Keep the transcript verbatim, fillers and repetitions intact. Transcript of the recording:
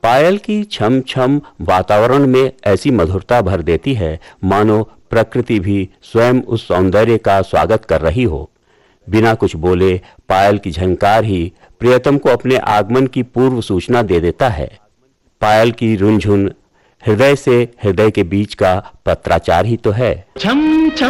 पायल की छम छम वातावरण में ऐसी मधुरता भर देती है मानो प्रकृति भी स्वयं उस सौंदर्य का स्वागत कर रही हो। बिना कुछ बोले पायल की झंकार ही प्रियतम को अपने आगमन की पूर्व सूचना दे देता है। पायल की रुनझुन हृदय से हृदय के बीच का पत्राचार ही तो है। छम छम